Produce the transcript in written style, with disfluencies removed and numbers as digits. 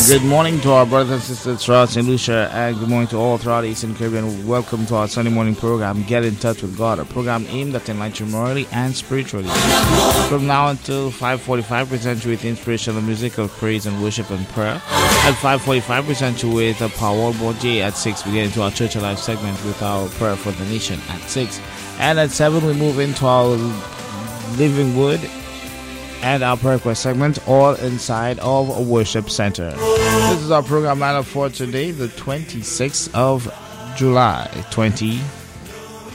Good morning to our brothers and sisters throughout St. Lucia, and good morning to all throughout the Eastern Caribbean. Welcome to our Sunday morning program, Get in Touch with God, a program aimed at enlightening morally and spiritually. From now until 5:45, present you with inspirational music of praise and worship and prayer. At 5:45, present you with Paul Bordier. At 6, we get into our Church Alive segment with our prayer for the nation at 6. And at 7, we move into our Living Wood and our prayer request segment, all inside of a worship center. This is our program lineup for today, the 26th of July, 2020.